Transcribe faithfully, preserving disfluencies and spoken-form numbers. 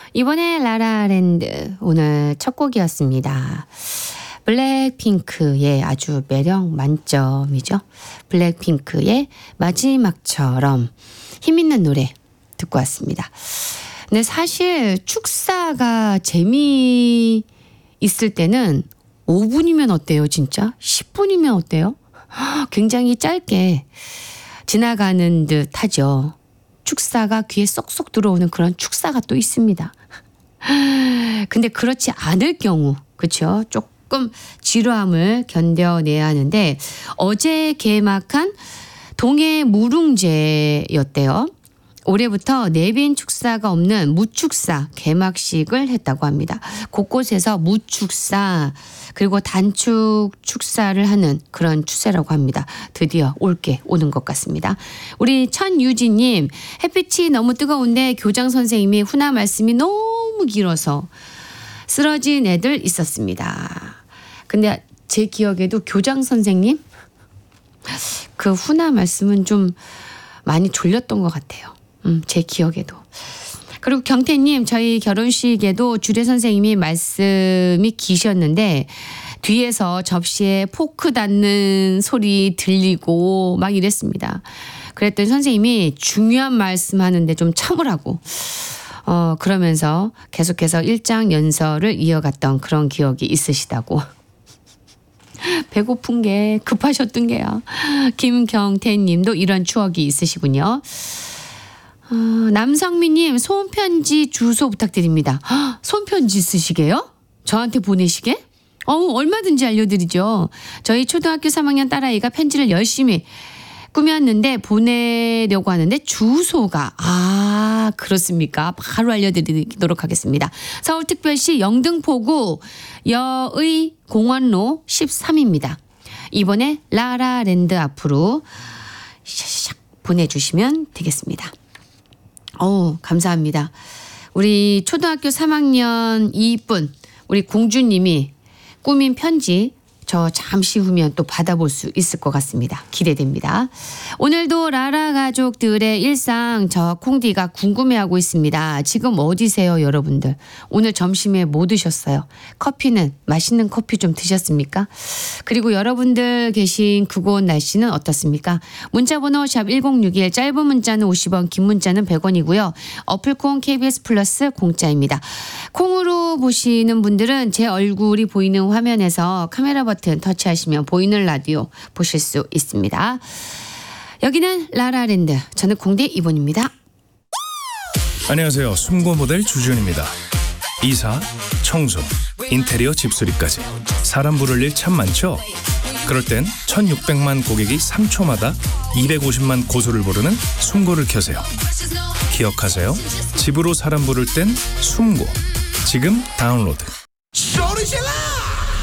이번에 라라랜드 오늘 첫 곡이었습니다. 블랙핑크의 아주 매력 만점이죠. 블랙핑크의 마지막처럼 힘있는 노래 듣고 왔습니다. 근데 사실 축사가 재미 있을 때는 오 분이면 어때요, 진짜? 십 분이면 어때요? 굉장히 짧게 지나가는 듯 하죠. 축사가 귀에 쏙쏙 들어오는 그런 축사가 또 있습니다. 근데 그렇지 않을 경우, 그렇죠? 조금 지루함을 견뎌내야 하는데 어제 개막한 동해 무릉제였대요. 올해부터 내빈 축사가 없는 무축사 개막식을 했다고 합니다. 곳곳에서 무축사 그리고 단축 축사를 하는 그런 추세라고 합니다. 드디어 올게 오는 것 같습니다. 우리 천유진님, 햇빛이 너무 뜨거운데 교장 선생님이 훈화 말씀이 너무 길어서 쓰러진 애들 있었습니다. 근데 제 기억에도 교장 선생님 그 훈화 말씀은 좀 많이 졸렸던 것 같아요. 음, 제 기억에도. 그리고 경태님, 저희 결혼식에도 주례 선생님이 말씀이 기셨는데 뒤에서 접시에 포크 닿는 소리 들리고 막 이랬습니다. 그랬더니 선생님이 중요한 말씀 하는데 좀 참으라고 어 그러면서 계속해서 일장 연설을 이어갔던 그런 기억이 있으시다고. 배고픈 게 급하셨던 게요. 김경태 님도 이런 추억이 있으시군요. 어, 남성미님, 손편지 주소 부탁드립니다. 헉, 손편지 쓰시게요? 저한테 보내시게? 어, 얼마든지 알려드리죠. 저희 초등학교 삼 학년 딸아이가 편지를 열심히 꾸몄는데 보내려고 하는데 주소가 아 그렇습니까? 바로 알려드리도록 하겠습니다. 서울특별시 영등포구 여의공원로 십삼입니다. 이번에 라라랜드 앞으로 샥샥 보내주시면 되겠습니다. 어 감사합니다. 우리 초등학교 삼 학년 이쁜 우리 공주님이 꾸민 편지 저 잠시 후면 또 받아볼 수 있을 것 같습니다. 기대됩니다. 오늘도 라라 가족들의 일상 저 콩디가 궁금해하고 있습니다. 지금 어디세요, 여러분들? 오늘 점심에 뭐 드셨어요? 커피는 맛있는 커피 좀 드셨습니까? 그리고 여러분들 계신 그곳 날씨는 어떻습니까? 문자번호 샵 일공육일, 짧은 문자는 오십 원, 긴 문자는 백 원이고요. 어플콩 케이비에스 플러스 공짜입니다. 콩으로 보시는 분들은 제 얼굴이 보이는 화면에서 카메라 버튼 터치하시면 보이는 라디오 보실 수 있습니다. 여기는 라라랜드. 저는 공대 이본입니다. 안녕하세요. 숨고 모델 주준입니다. 이사, 청소, 인테리어 집수리까지 사람 부를 일 참 많죠? 그럴 땐 천육백만 고객이 삼 초마다 이백오십만 고소를 부르는 숨고를 켜세요. 기억하세요. 집으로 사람 부를 땐 숨고. 지금 다운로드.